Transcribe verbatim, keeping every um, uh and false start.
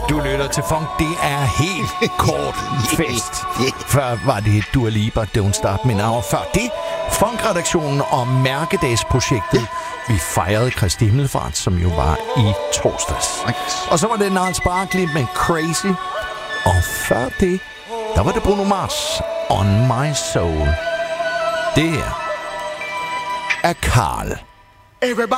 Du lytter til Funk. Det er helt kort fest. Før var det Dua Lipa, Don't Stop Me Now. Før det Funk-redaktionen og Mærkedagsprojektet. Vi fejrede Kristi Himmelfart, som jo var i torsdags. Og så var det Gnarls Barkley med Crazy. Og før det, der var det Bruno Mars, On My Soul. Det her er Carl. Everybody